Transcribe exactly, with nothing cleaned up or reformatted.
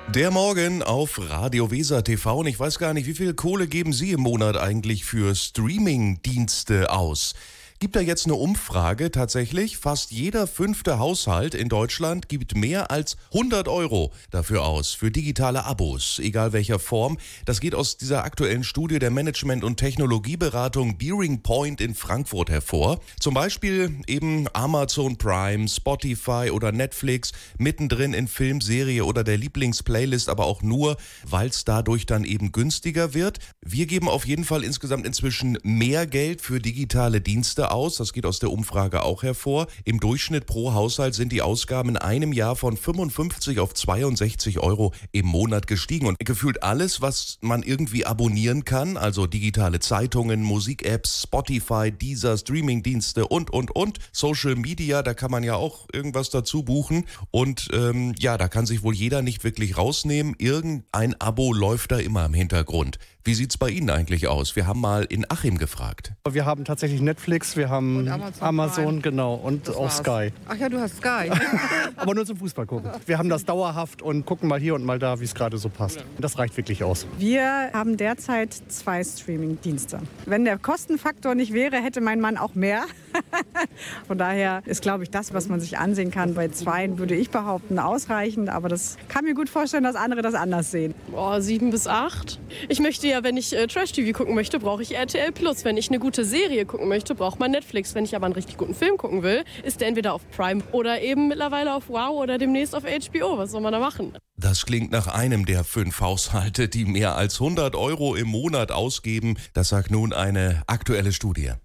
Der Morgen auf Radio Weser T V und ich weiß gar nicht, wie viel Kohle geben Sie im Monat eigentlich für Streaming-Dienste aus? Gibt da jetzt eine Umfrage tatsächlich? Fast jeder fünfte Haushalt in Deutschland gibt mehr als hundert Euro dafür aus, für digitale Abos, egal welcher Form. Das geht aus dieser aktuellen Studie der Management- und Technologieberatung Bearing Point in Frankfurt hervor. Zum Beispiel eben Amazon Prime, Spotify oder Netflix, mittendrin in Film, Serie oder der Lieblingsplaylist, aber auch nur, weil es dadurch dann eben günstiger wird. Wir geben auf jeden Fall insgesamt inzwischen mehr Geld für digitale Dienste aus. Das geht aus der Umfrage auch hervor. Im Durchschnitt pro Haushalt sind die Ausgaben in einem Jahr von fünfundfünfzig auf zweiundsechzig Euro im Monat gestiegen. Und gefühlt alles, was man irgendwie abonnieren kann, also digitale Zeitungen, Musik-Apps, Spotify, Deezer, Streaming-Dienste und, und, und. Social Media, da kann man ja auch irgendwas dazu buchen. Und ähm, ja, da kann sich wohl jeder nicht wirklich rausnehmen. Irgendein Abo läuft da immer im Hintergrund. Wie sieht's bei Ihnen eigentlich aus? Wir haben mal in Achim gefragt. Wir haben tatsächlich Netflix, wir haben Und Amazon, Amazon genau, und Das auch war's. Sky. Ach ja, du hast Sky. Aber nur zum Fußball gucken. Wir haben das dauerhaft und gucken mal hier und mal da, wie es gerade so passt. Das reicht wirklich aus. Wir haben derzeit zwei Streaming-Dienste. Wenn der Kostenfaktor nicht wäre, hätte mein Mann auch mehr. Von daher ist, glaube ich, das, was man sich ansehen kann, bei zweien, würde ich behaupten, ausreichend. Aber das kann mir gut vorstellen, dass andere das anders sehen. Oh, sieben bis acht. Ich möchte ja, wenn ich äh, Trash-T V gucken möchte, brauche ich R T L Plus. Wenn ich eine gute Serie gucken möchte, braucht man Netflix. Wenn ich aber einen richtig guten Film gucken will, ist der entweder auf Prime oder eben mittlerweile auf Wow oder demnächst auf H B O. Was soll man da machen? Das klingt nach einem der fünf Haushalte, die mehr als hundert Euro im Monat ausgeben. Das sagt nun eine aktuelle Studie.